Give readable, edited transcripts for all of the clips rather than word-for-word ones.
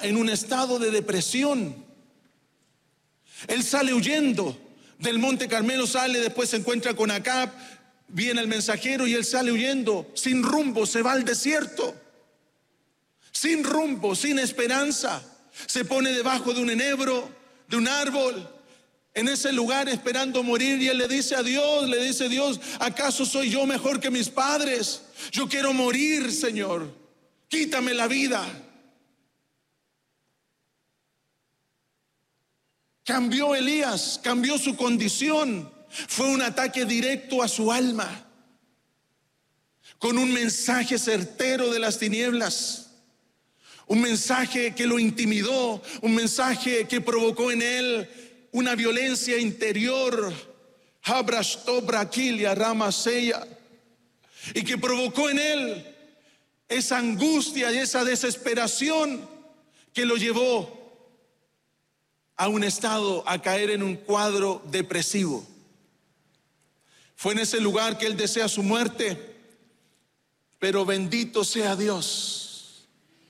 en un estado de depresión. Él sale huyendo del Monte Carmelo, sale, después se encuentra con Acab, viene el mensajero y él sale huyendo, sin rumbo, se va al desierto, sin rumbo, sin esperanza. Se pone debajo de un enebro, de un árbol, en ese lugar esperando morir, y él le dice a Dios, Dios, ¿acaso soy yo mejor que mis padres? Yo quiero morir, Señor, quítame la vida. Cambió Elías, cambió su condición. Fue un ataque directo a su alma, con un mensaje certero de las tinieblas, un mensaje que lo intimidó, un mensaje que provocó en él una violencia interior, y que provocó en él esa angustia y esa desesperación que lo llevó a un estado, a caer en un cuadro depresivo. Fue en ese lugar que él desea su muerte, pero bendito sea Dios,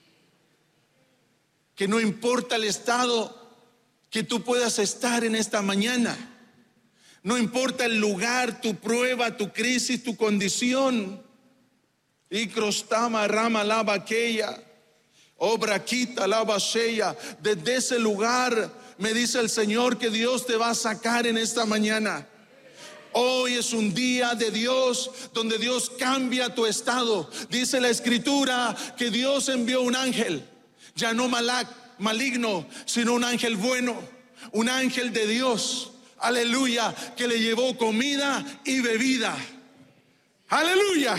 que no importa el estado que tú puedas estar en esta mañana, no importa el lugar, tu prueba, tu crisis, tu condición, y crostama rama lava aquella, obra quita lava sheya, desde ese lugar me dice el Señor que Dios te va a sacar en esta mañana. Hoy es un día de Dios, donde Dios cambia tu estado. Dice la Escritura que Dios envió un ángel, ya no maligno, sino un ángel bueno, un ángel de Dios, aleluya, que le llevó comida y bebida. Aleluya.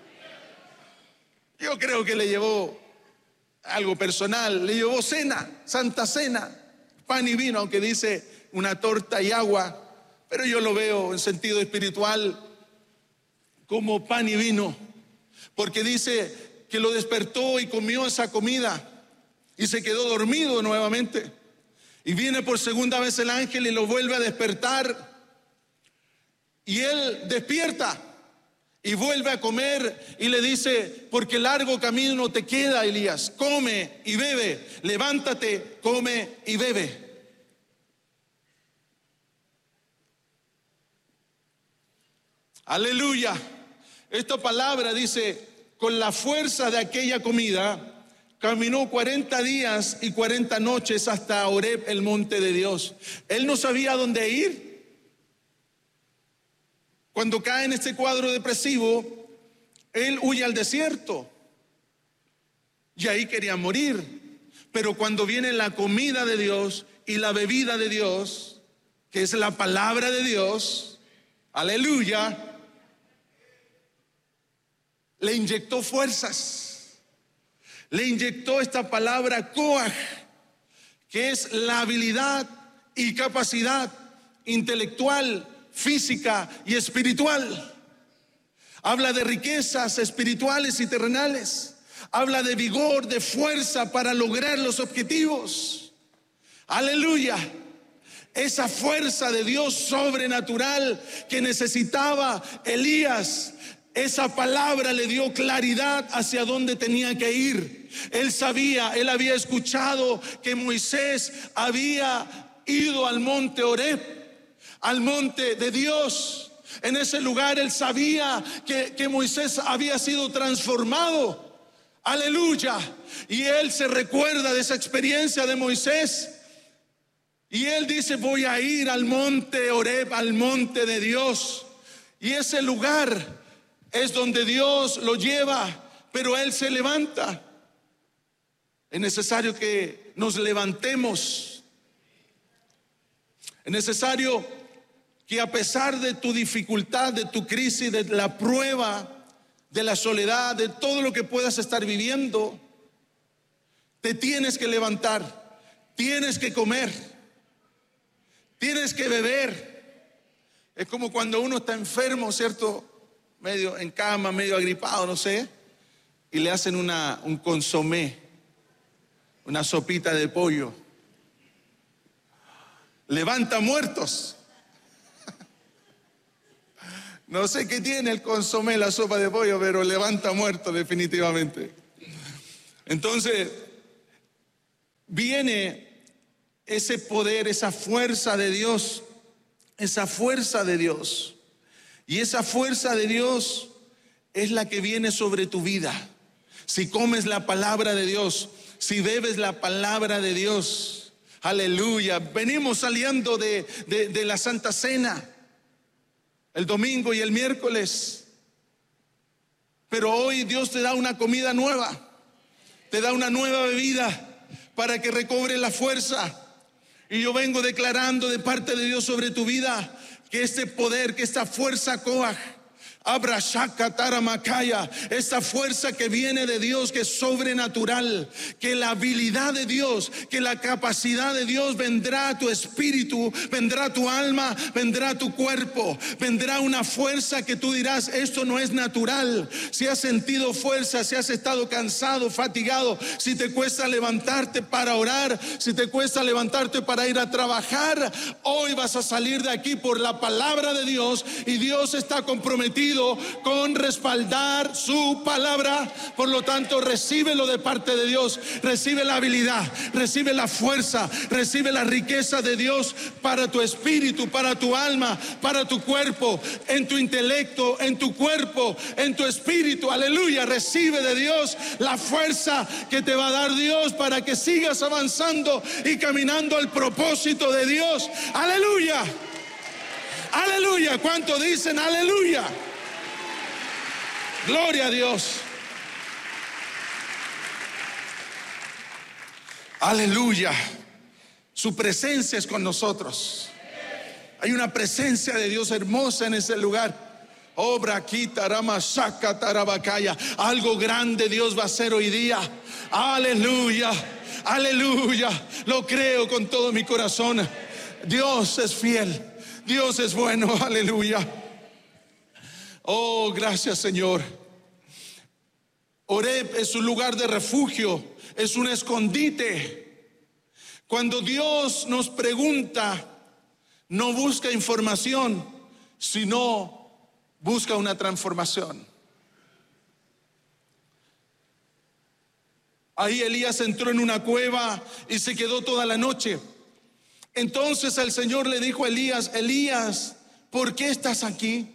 Yo creo que le llevó algo personal, le llevó cena, santa cena, pan y vino, aunque dice una torta y agua, pero yo lo veo en sentido espiritual como pan y vino, porque dice que lo despertó y comió esa comida y se quedó dormido nuevamente, y viene por segunda vez el ángel y lo vuelve a despertar, y él despierta y vuelve a comer y le dice: porque largo camino te queda, Elías, come y bebe, levántate, come y bebe. Aleluya. Esta palabra dice: con la fuerza de aquella comida caminó 40 días y 40 noches hasta Horeb, el monte de Dios. Él no sabía dónde ir. Cuando cae en este cuadro depresivo, él huye al desierto y ahí quería morir. Pero cuando viene la comida de Dios y la bebida de Dios, que es la palabra de Dios, aleluya, le inyectó fuerzas, le inyectó esta palabra koach, que es la habilidad y capacidad intelectual, física y espiritual. Habla de riquezas espirituales y terrenales, habla de vigor, de fuerza para lograr los objetivos. Aleluya. Esa fuerza de Dios sobrenatural que necesitaba Elías, esa palabra le dio claridad hacia dónde tenía que ir. Él sabía, él había escuchado que Moisés había ido al monte Horeb, al monte de Dios. En ese lugar él sabía que Moisés había sido transformado. Aleluya. Y él se recuerda de esa experiencia de Moisés. Y él dice: voy a ir al monte Horeb, al monte de Dios. Y ese lugar es donde Dios lo lleva, pero él se levanta. Es necesario que nos levantemos. Es necesario que a pesar de tu dificultad, de tu crisis, de la prueba, de la soledad, de todo lo que puedas estar viviendo, te tienes que levantar, tienes que comer, tienes que beber. Es como cuando uno está enfermo, ¿cierto? Medio en cama, medio agripado, no sé, y le hacen un consomé, una sopita de pollo. Levanta muertos. No sé qué tiene el consomé, la sopa de pollo, pero levanta muertos definitivamente. Entonces, viene ese poder, esa fuerza de Dios, esa fuerza de Dios. Y esa fuerza de Dios es la que viene sobre tu vida. Si comes la palabra de Dios, si bebes la palabra de Dios, aleluya. Venimos saliendo de la Santa Cena el domingo y el miércoles, pero hoy Dios te da una comida nueva, te da una nueva bebida para que recobre la fuerza. Y yo vengo declarando de parte de Dios sobre tu vida que este poder, que esta fuerza Koach, esta fuerza que viene de Dios, que es sobrenatural, que la habilidad de Dios, que la capacidad de Dios vendrá a tu espíritu, vendrá a tu alma, vendrá a tu cuerpo, vendrá una fuerza que tú dirás, esto no es natural. Si has sentido fuerza, si has estado cansado, fatigado, si te cuesta levantarte para orar, si te cuesta levantarte para ir a trabajar, hoy vas a salir de aquí por la palabra de Dios, y Dios está comprometido con respaldar su palabra. Por lo tanto, recíbelo de parte de Dios, recibe la habilidad, recibe la fuerza, recibe la riqueza de Dios para tu espíritu, para tu alma, para tu cuerpo, en tu intelecto, en tu cuerpo, en tu espíritu. Aleluya, recibe de Dios la fuerza que te va a dar Dios para que sigas avanzando y caminando al propósito de Dios. Aleluya, aleluya. ¿Cuánto dicen aleluya? Gloria a Dios. Aleluya. Su presencia es con nosotros. Hay una presencia de Dios hermosa en ese lugar. Obra aquí, tarama, saca, tarabacaya. Algo grande Dios va a hacer hoy día. Aleluya, aleluya. Lo creo con todo mi corazón. Dios es fiel, Dios es bueno. Aleluya. Oh, gracias, Señor. Horeb es un lugar de refugio, es un escondite. Cuando Dios nos pregunta, no busca información, sino busca una transformación. Ahí Elías entró en una cueva y se quedó toda la noche. Entonces el Señor le dijo a Elías: Elías, ¿por qué estás aquí?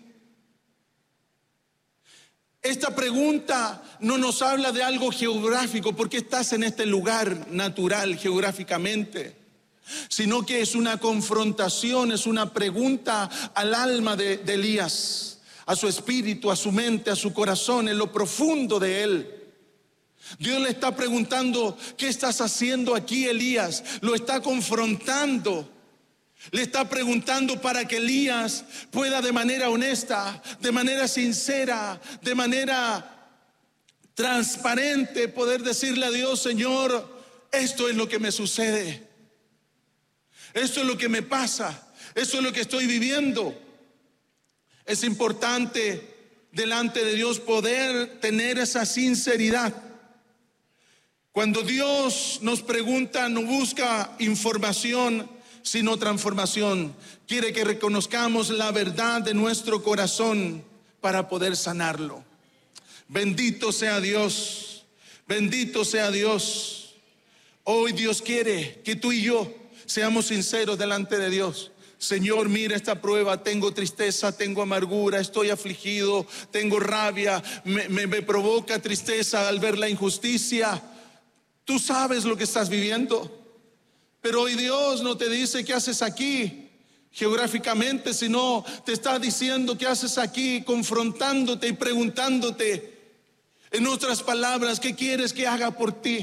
Esta pregunta no nos habla de algo geográfico, porque estás en este lugar natural geográficamente, sino que es una confrontación, es una pregunta al alma de Elías, a su espíritu, a su mente, a su corazón, en lo profundo de él. Dios le está preguntando: ¿qué estás haciendo aquí, Elías? Lo está confrontando. Le está preguntando para que Elías pueda de manera honesta, de manera sincera, de manera transparente poder decirle a Dios: Señor, esto es lo que me sucede, esto es lo que me pasa, esto es lo que estoy viviendo. Es importante delante de Dios poder tener esa sinceridad. Cuando Dios nos pregunta, no busca información, sino transformación. Quiere que reconozcamos la verdad de nuestro corazón para poder sanarlo. Bendito sea Dios, bendito sea Dios. Hoy Dios quiere que tú y yo seamos sinceros delante de Dios. Señor, mira esta prueba, tengo tristeza, tengo amargura, estoy afligido, tengo rabia, me provoca tristeza al ver la injusticia. Tú sabes lo que estás viviendo. Pero hoy Dios no te dice qué haces aquí geográficamente, sino te está diciendo qué haces aquí, confrontándote y preguntándote. En otras palabras, ¿qué quieres que haga por ti?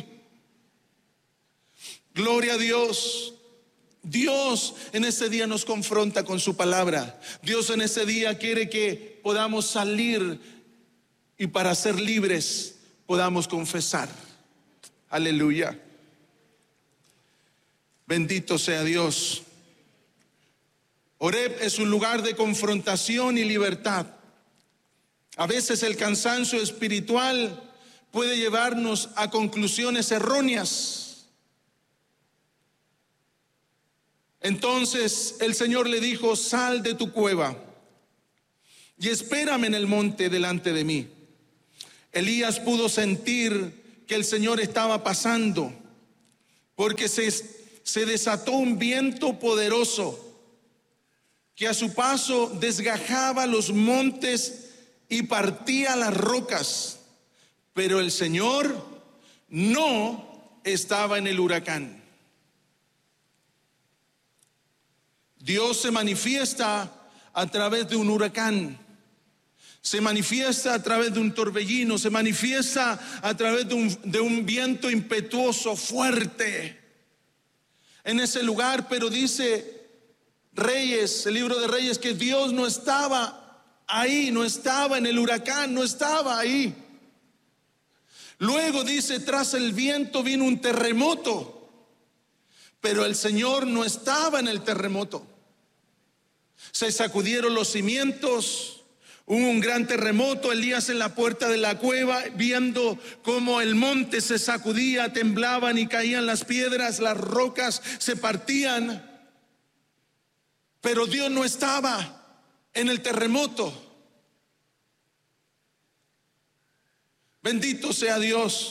Gloria a Dios. Dios en ese día nos confronta con su palabra. Dios en ese día quiere que podamos salir y para ser libres podamos confesar. Aleluya. Bendito sea Dios. Horeb es un lugar de confrontación y libertad. A veces el cansancio espiritual puede llevarnos a conclusiones erróneas. Entonces el Señor le dijo: sal de tu cueva y espérame en el monte delante de mí. Elías pudo sentir que el Señor estaba pasando porque se desató un viento poderoso que a su paso desgajaba los montes y partía las rocas, pero el Señor no estaba en el huracán. Dios se manifiesta a través de un huracán, se manifiesta a través de un torbellino, se manifiesta a través de un viento impetuoso, fuerte en ese lugar. Pero dice Reyes, el libro de Reyes, que Dios no estaba ahí, no estaba en el huracán, no estaba ahí. Luego dice, tras el viento vino un terremoto, pero el Señor no estaba en el terremoto. Se sacudieron los cimientos, hubo un gran terremoto. Elías en la puerta de la cueva, viendo cómo el monte se sacudía, temblaban y caían las piedras, las rocas se partían. Pero Dios no estaba en el terremoto. Bendito sea Dios.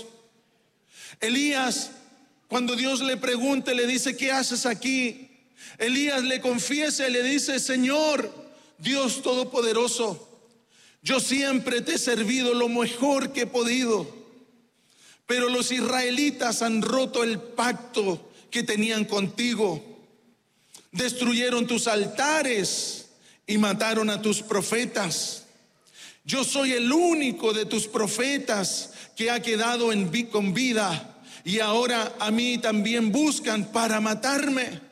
Elías, cuando Dios le pregunta, le dice, ¿qué haces aquí? Elías le confiesa y le dice, Señor, Dios Todopoderoso, yo siempre te he servido lo mejor que he podido, pero los israelitas han roto el pacto que tenían contigo. Destruyeron tus altares y mataron a tus profetas. Yo soy el único de tus profetas que ha quedado con vida, y ahora a mí también buscan para matarme.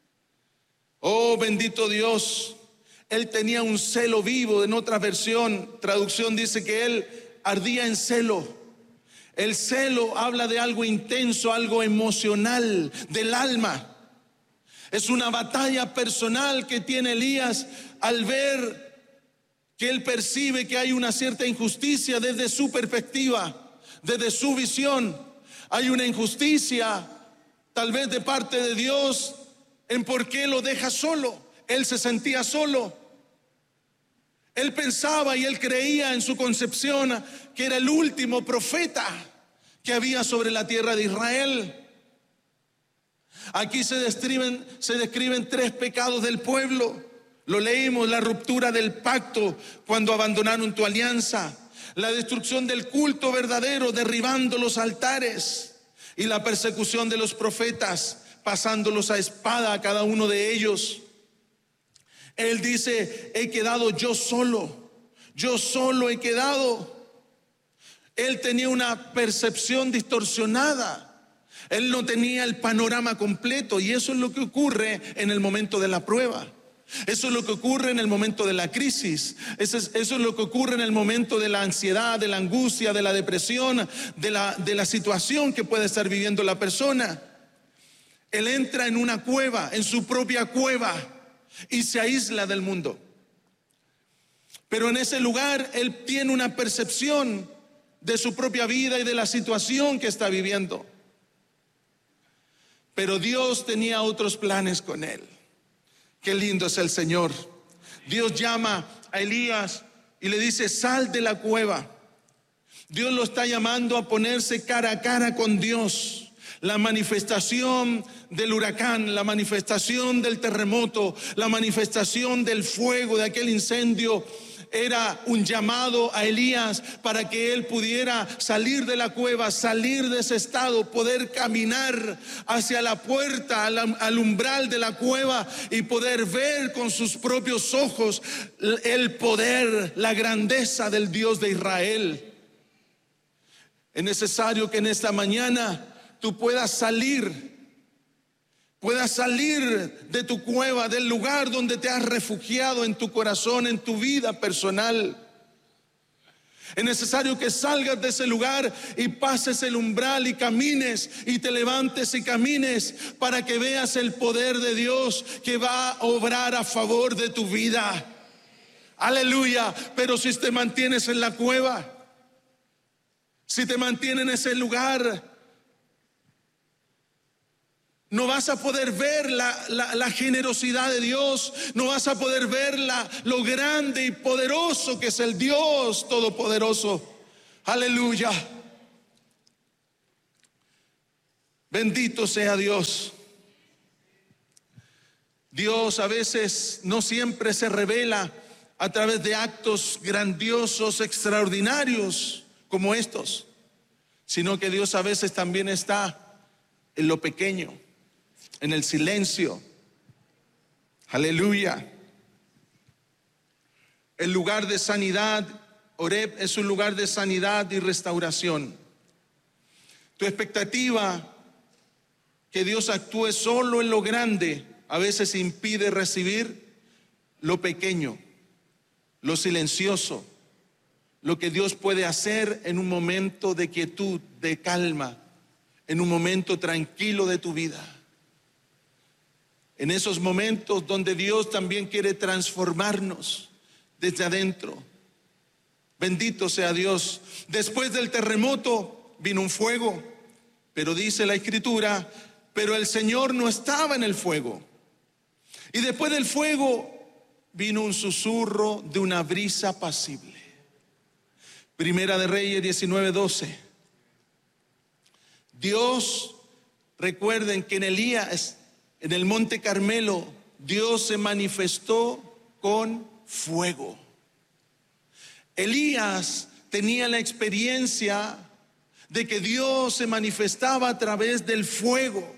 Oh, bendito Dios. Él tenía un celo vivo. En otra traducción dice que él ardía en celo. El celo habla de algo intenso, algo emocional, del alma. Es una batalla personal que tiene Elías al ver que él percibe que hay una cierta injusticia desde su perspectiva, desde su visión. Hay una injusticia, tal vez de parte de Dios, en por qué lo deja solo. Él se sentía solo. Él pensaba y él creía en su concepción que era el último profeta que había sobre la tierra de Israel. Aquí se describen 3 pecados del pueblo. Lo leímos: la ruptura del pacto cuando abandonaron tu alianza, la destrucción del culto verdadero derribando los altares, y la persecución de los profetas pasándolos a espada a cada uno de ellos. Él dice, he quedado yo solo he quedado. Él tenía una percepción distorsionada. Él no tenía el panorama completo, y eso es lo que ocurre en el momento de la prueba. Eso es lo que ocurre en el momento de la crisis. Eso es lo que ocurre en el momento de la ansiedad, de la angustia, de la depresión, de la situación que puede estar viviendo la persona. Él entra en una cueva, en su propia cueva, y se aísla del mundo. Pero en ese lugar él tiene una percepción de su propia vida y de la situación que está viviendo. Pero Dios tenía otros planes con él. Qué lindo es el Señor. Dios llama a Elías y le dice, sal de la cueva. Dios lo está llamando a ponerse cara a cara con Dios. La manifestación del huracán, la manifestación del terremoto, la manifestación del fuego, de aquel incendio, era un llamado a Elías para que él pudiera salir de la cueva, salir de ese estado, poder caminar hacia la puerta, al umbral de la cueva, y poder ver con sus propios ojos el poder, la grandeza del Dios de Israel. Es necesario que en esta mañana tú puedas salir de tu cueva, del lugar donde te has refugiado en tu corazón, en tu vida personal. Es necesario que salgas de ese lugar y pases el umbral y camines y te levantes y camines para que veas el poder de Dios que va a obrar a favor de tu vida. Aleluya. Pero si te mantienes en la cueva, si te mantienes en ese lugar, no vas a poder ver la generosidad de Dios. No vas a poder ver lo grande y poderoso que es el Dios Todopoderoso. Aleluya. Bendito sea Dios. Dios a veces no siempre se revela a través de actos grandiosos, extraordinarios como estos, sino que Dios a veces también está en lo pequeño, en el silencio. Aleluya. El lugar de sanidad, Horeb, es un lugar de sanidad y restauración. Tu expectativa que Dios actúe solo en lo grande a veces impide recibir lo pequeño, lo silencioso, lo que Dios puede hacer en un momento de quietud, de calma, en un momento tranquilo de tu vida. En esos momentos donde Dios también quiere transformarnos desde adentro. Bendito sea Dios. Después del terremoto vino un fuego, pero dice la Escritura, pero el Señor no estaba en el fuego. Y después del fuego vino un susurro de una brisa apacible. Primera de Reyes 19:12. Dios, recuerden que en Elías, en el Monte Carmelo, Dios se manifestó con fuego. Elías tenía la experiencia de que Dios se manifestaba a través del fuego.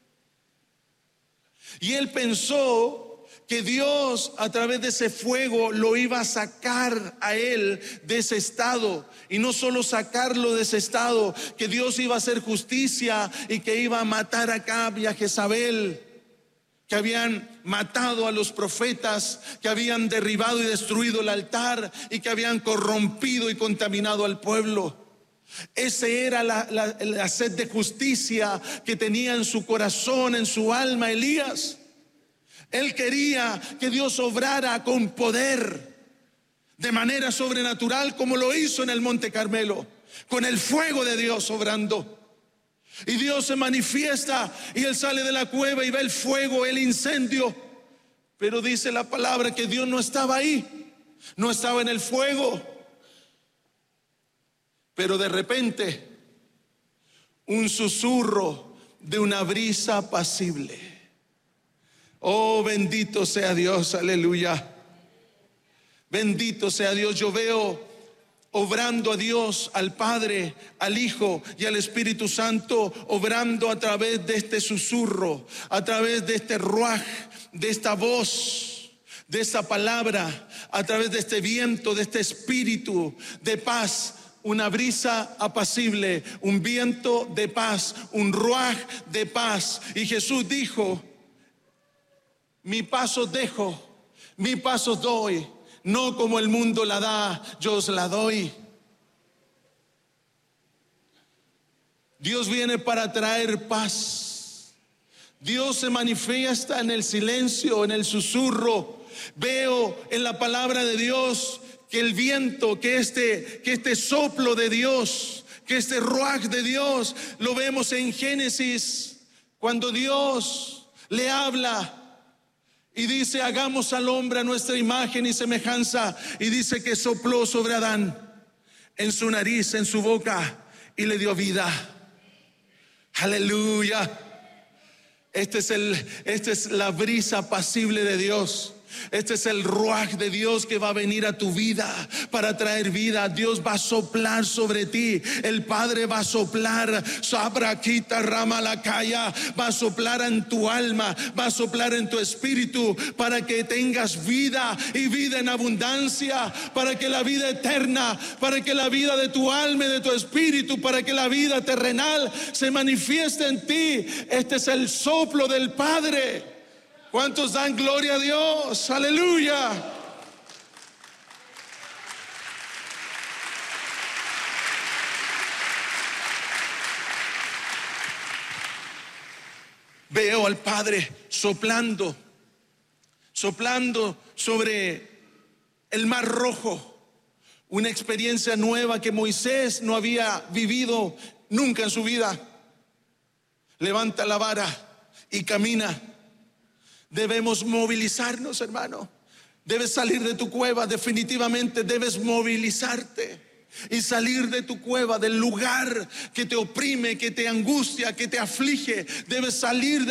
Y él pensó que Dios a través de ese fuego lo iba a sacar a él de ese estado. Y no solo sacarlo de ese estado, que Dios iba a hacer justicia y que iba a matar a Acab y a Jezabel, que habían matado a los profetas, que habían derribado y destruido el altar y que habían corrompido y contaminado al pueblo. Ese era la sed de justicia que tenía en su corazón, en su alma Elías. Él quería que Dios obrara con poder, de manera sobrenatural, como lo hizo en el Monte Carmelo, con el fuego de Dios obrando. Y Dios se manifiesta y él sale de la cueva y ve el fuego, el incendio. Pero dice la palabra que Dios no estaba ahí, no estaba en el fuego. Pero de repente, un susurro de una brisa apacible. Oh, bendito sea Dios, aleluya. Bendito sea Dios. Yo veo obrando a Dios, al Padre, al Hijo y al Espíritu Santo, obrando a través de este susurro, a través de este ruaj, de esta voz, de esta palabra, a través de este viento, de este espíritu de paz. Una brisa apacible, un viento de paz, un ruaj de paz. Y Jesús dijo: mi paz os dejo, mi paz os doy, no como el mundo la da, yo os la doy. Dios viene para traer paz. Dios se manifiesta en el silencio, en el susurro. Veo en la palabra de Dios que el viento, que este soplo de Dios, que este ruaj de Dios, lo vemos en Génesis, cuando Dios le habla y dice: hagamos al hombre a nuestra imagen y semejanza. Y dice que sopló sobre Adán, en su nariz, en su boca, y le dio vida. Aleluya. Esta es la brisa apacible de Dios. Este es el ruaj de Dios que va a venir a tu vida para traer vida. Dios va a soplar sobre ti. El Padre va a soplar, sabraquita ramalacaya, va a soplar en tu alma, va a soplar en tu espíritu para que tengas vida y vida en abundancia, para que la vida eterna, para que la vida de tu alma y de tu espíritu, para que la vida terrenal se manifieste en ti. Este es el soplo del Padre. ¿Cuántos dan gloria a Dios? Aleluya. Veo al Padre soplando sobre el Mar Rojo. Una experiencia nueva que Moisés no había vivido nunca en su vida. Levanta la vara y camina. Debemos movilizarnos, hermano. Debes salir de tu cueva, definitivamente debes movilizarte. y salir de tu cueva, del lugar que te oprime, que te angustia, que te aflige. Debes salir